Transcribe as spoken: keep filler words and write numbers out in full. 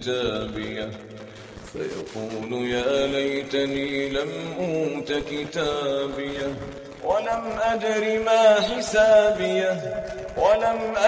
كتابيه فيقول يا ليتني لم أوت كتابيه ولم أدر ما حسابيه ولم